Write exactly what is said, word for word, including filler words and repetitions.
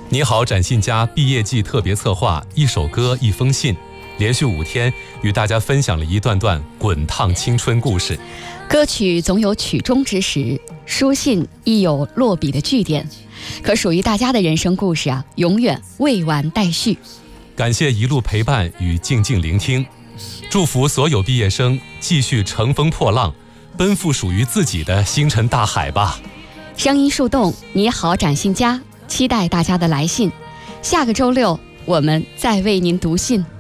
你好，展信佳毕业季特别策划，一首歌一封信，连续五天与大家分享了一段段滚烫青春故事。 歌曲总有曲终之时，书信亦有落笔的句点，可属于大家的人生故事啊，永远未完待续。 感谢一路陪伴与静静聆听，祝福所有毕业生继续乘风破浪，奔赴属于自己的星辰大海吧。 声音树洞，你好，展信佳，期待大家的来信。下个周六我们再为您读信。